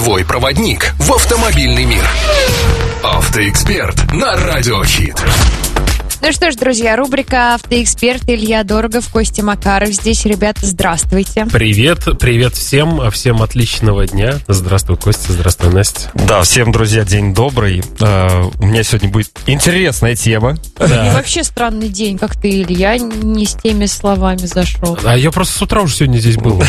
Твой проводник в автомобильный мир. Автоэксперт на Радио Хит. Ну что ж, друзья, рубрика «Автоэксперт». Илья Дорогов, Костя Макаров. Здесь, ребята, здравствуйте. Привет всем отличного дня. Здравствуй, Костя, здравствуй, Настя. Да, всем, друзья, день добрый. У меня сегодня будет интересная тема. Да. И вообще странный день, как ты, Илья, не с теми словами зашел. А я просто с утра уже сегодня здесь был.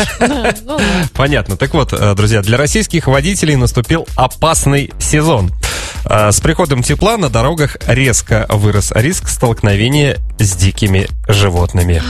Понятно. Так вот, друзья, для российских водителей наступил опасный сезон. С приходом тепла на дорогах резко вырос риск столкновения с дикими животными.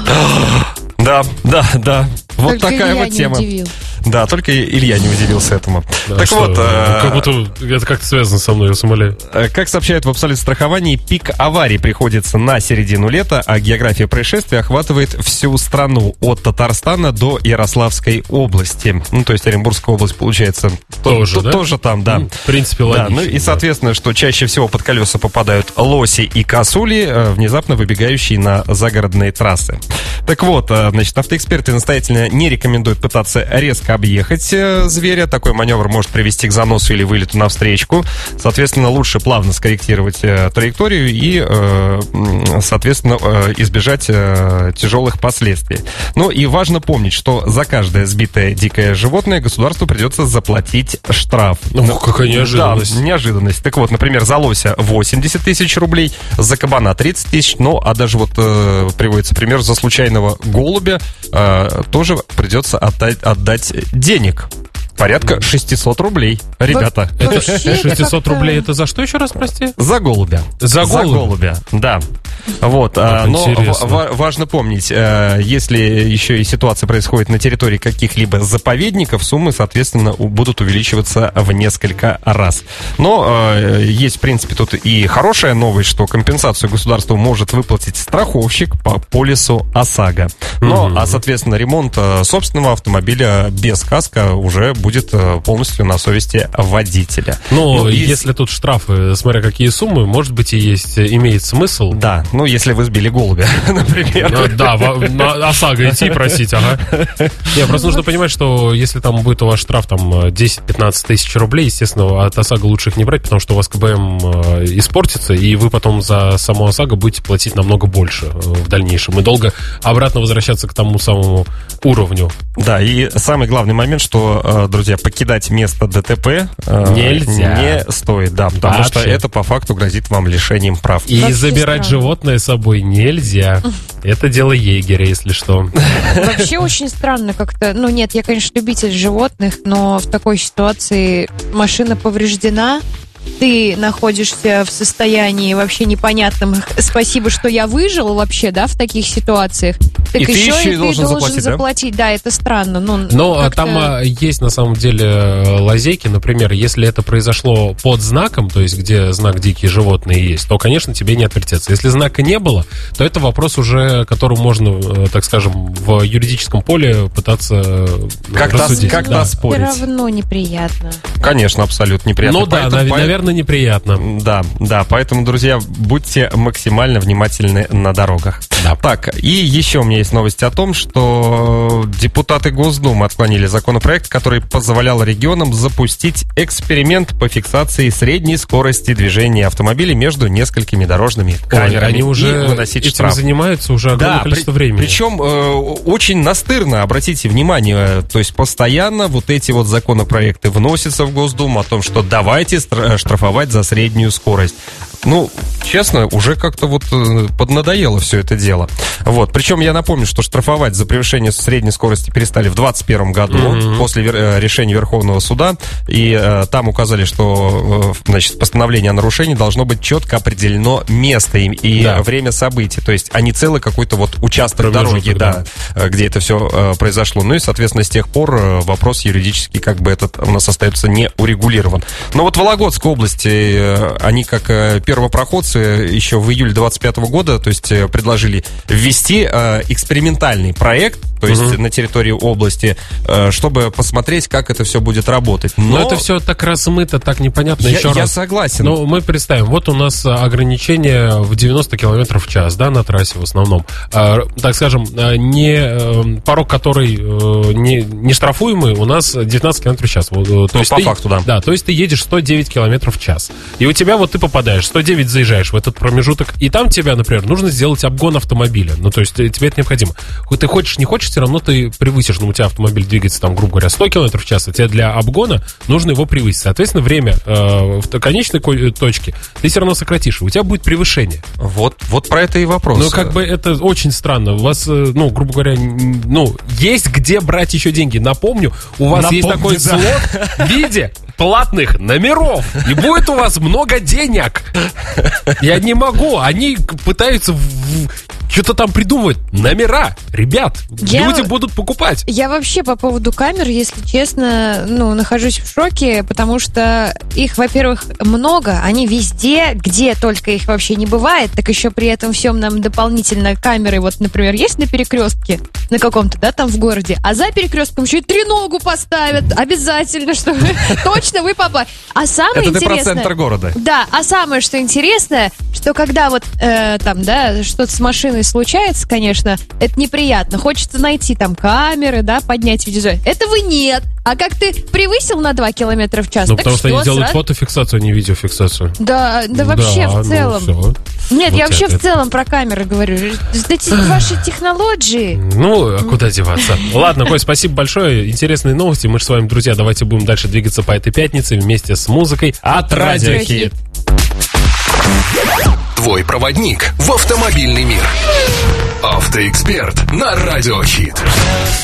Да. Вот только такая Илья вот тема. Не удивил. Да, только Илья не удивился этому. Да, так что, вот, как будто это как-то связано со мной, я умоляю. Как сообщают в Абсолют-страховании, пик аварий приходится на середину лета, а география происшествий охватывает всю страну, от Татарстана до Ярославской области. Ну, то есть Оренбургская область, получается, тоже там, да. В принципе, логично. Да, ну и, соответственно, что чаще всего под колеса попадают лоси и косули, внезапно выбегающие на загородные трассы. Так вот, значит, автоэксперты настоятельно не рекомендуют пытаться резко объехать зверя. Такой маневр может привести к заносу или вылету на встречку. Соответственно, лучше плавно скорректировать траекторию и, соответственно, избежать тяжелых последствий. Ну и важно помнить, что за каждое сбитое дикое животное государству придется заплатить штраф. Какая неожиданность. Да, неожиданность. Так вот, например, за лося 80 тысяч рублей, за кабана 30 тысяч, ну, а даже вот приводится пример, за случайного голубя тоже придется отдать денег. Порядка 600 рублей, ребята. Это 600 рублей, это за что еще раз, прости? За голубя. За голубя, да. Вот, но важно помнить, если еще и ситуация происходит на территории каких-либо заповедников, суммы, соответственно, будут увеличиваться в несколько раз. Но есть, в принципе, тут и хорошая новость, что компенсацию государству может выплатить страховщик по полису ОСАГО. Но, соответственно, ремонт собственного автомобиля без каска уже будет полностью на совести водителя. Но если тут штрафы, смотря какие суммы, может быть, и имеет смысл. Да, ну, если вы сбили голубя, например. Да, на ОСАГО идти просить, ага. Не, просто нужно понимать, что если там будет у вас штраф там 10-15 тысяч рублей, естественно, от ОСАГО лучше их не брать, потому что у вас КБМ испортится, и вы потом за само ОСАГО будете платить намного больше в дальнейшем. И долго обратно возвращаться к тому самому уровню. Да, и самый главный момент, что, друзья, покидать место ДТП нельзя. Не стоит, да, потому что это по факту грозит вам лишением прав. И вообще забирать животное с собой нельзя. Это дело егеря, если что. Вообще очень странно как-то. Ну нет, я, конечно, любитель животных, но в такой ситуации машина повреждена, ты находишься в состоянии вообще непонятном. Спасибо, что я выжил вообще, да, в таких ситуациях. Так и еще ты и должен заплатить. Да, это странно. Но там есть на самом деле лазейки. Например, если это произошло под знаком, то есть где знак «дикие животные» есть, то, конечно, тебе не отвертеться. Если знака не было, то это вопрос уже, которым можно, так скажем, в юридическом поле пытаться рассудить. Как-то спорить. Все равно неприятно. Конечно, абсолютно неприятно. Ну да, наверное, неприятно. Да, поэтому, друзья, будьте максимально внимательны на дорогах. Да. Так, и еще у меня есть новости о том, что депутаты Госдумы отклонили законопроект, который позволял регионам запустить эксперимент по фиксации средней скорости движения автомобилей между несколькими дорожными камерами. Они уже и выносить этим штраф. занимаются уже огромное количество времени. Причем очень настырно, обратите внимание, то есть постоянно вот эти вот законопроекты вносятся в Госдуму о том, что давайте штрафовать за среднюю скорость. Ну, честно, уже как-то вот поднадоело все это дело. Вот. Причем я напомню, что штрафовать за превышение средней скорости перестали в 2021 году после решения Верховного суда. И там указали, что значит, постановление о нарушении должно быть четко определено место и время событий. То есть, а не целый какой-то вот участок дороги, где это все произошло. Ну и, соответственно, с тех пор вопрос юридически как бы этот у нас остается не урегулирован. Но вот в Вологодской области они как первопроходцы еще в июле 2025 года, то есть предложили ввести экспериментальный проект то есть на территории области, чтобы посмотреть, как это все будет работать. Но это все так размыто, так непонятно. Я согласен. Но мы представим, вот у нас ограничение в 90 км в час, да, на трассе в основном. Так скажем, порог, который не штрафуемый, у нас 19 км в час. То есть по факту, да. Да, то есть ты едешь 109 км в час. И у тебя вот ты попадаешь, 109 заезжаешь в этот промежуток, и там тебе, например, нужно сделать обгон автомобиля. Ну, то есть тебе это необходимо. Ты хочешь, не хочешь, все равно ты превысишь. Ну, у тебя автомобиль двигается, там, грубо говоря, 100 км в час, а тебе для обгона нужно его превысить. Соответственно, время в конечной точке ты все равно сократишь. У тебя будет превышение. Вот про это и вопрос. Ну, как бы это очень странно. У вас, ну, грубо говоря, есть где брать еще деньги. Напомню, у вас есть такой слот в виде платных номеров. И будет у вас много денег. Я не могу. Они пытаются что-то там придумывать. Номера. Ребят, люди будут покупать. Я вообще по поводу камер, если честно, нахожусь в шоке, потому что их, во-первых, много. Они везде, где только их вообще не бывает. Так еще при этом всем нам дополнительно камеры. Вот, например, есть на перекрестке на каком-то, да, там в городе. А за перекрестком еще и треногу поставят. Обязательно, чтобы точно вы попали. А самое интересное... Это ты про центр города. Да, а самое, что интересное, что когда вот там, да, что-то с машиной случается, конечно, это неприятно. Хочется найти там камеры, да, поднять видео. Этого нет. А как ты превысил на 2 км в час? Ну, потому что они делают фотофиксацию, а не видеофиксацию. Да вообще в целом. Все. Нет, я вообще в целом про камеры говорю. Эти ваши технологии. Ну, а куда деваться? Ладно, Коль, спасибо большое. Интересные новости. Мы же с вами, друзья, давайте будем дальше двигаться по этой пятнице вместе с музыкой от Радио Хит. Твой проводник в автомобильный мир. Автоэксперт на Радио Хит.